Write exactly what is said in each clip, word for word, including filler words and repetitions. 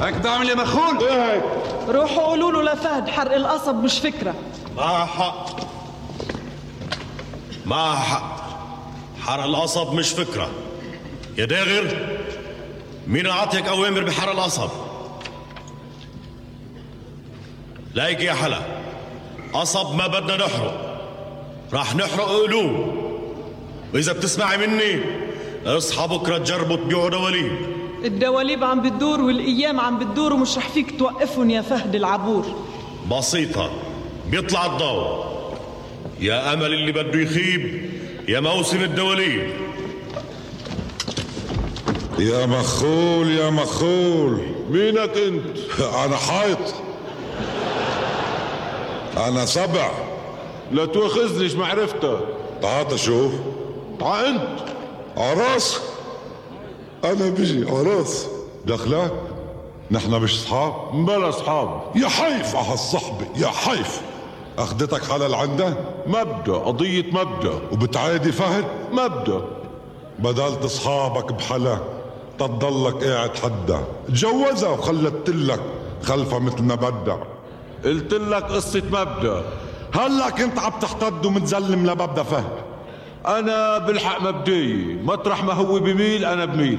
هيك تعمل يا مخول؟ ايه هيك؟ روحوا قولوا له لفهد حرق القصب مش فكرة. معها حق، معها حق. حرق القصب مش فكرة. يا داغر، مين عطيك أوامر بحرق القصب؟ لايك يا حلا، قصب ما بدنا نحرق، راح نحرق قلوب. وإذا بتسمعي مني اصحى بكرة تجربوا تبيعوا دواليب. الدواليب عم بتدور والأيام عم بتدور ومش رح فيك توقفهم يا فهد العبور. بسيطة، بيطلع الضوء. يا أمل اللي بده يخيب، يا موسم الدواليب. يا مخول يا مخول، مينك انت؟ انا حايط، انا سبع. لا تواخذنيش معرفتك. تعال شوف. تعال انت. عراس، انا بجي عراس. دخلك نحن مش صحاب؟ بلا اصحاب. يا حيف على الصحبة، يا حيف. اخدتك حلال عندها؟ مبدأ، قضية مبدأ. وبتعادي فهد؟ مبدأ. بدلت اصحابك بحلا تضلك قاعد حدا. تجوزها وخلت لك خلفها مثل ما بدها. قلت لك قصة مبدأ. هلا كنت عم تحتد ومتزلم لمبدا فهد. انا بلحق مبدئي، مطرح ما هو بميل انا بميل.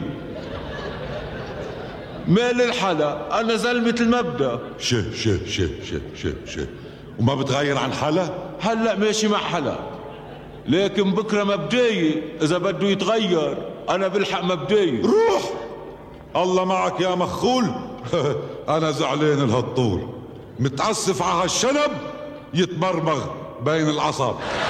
ميل الحلا، انا زلمة المبدأ. شه شه شه شه شه شه وما بتغير عن حلا؟ هلا ماشي مع حلا، لكن بكره مبدئي اذا بده يتغير انا بلحق مبدئي. روح، الله معك يا مخول. انا زعلان لهالطول، متأسف على هالشنب يتمرمغ بين العصب.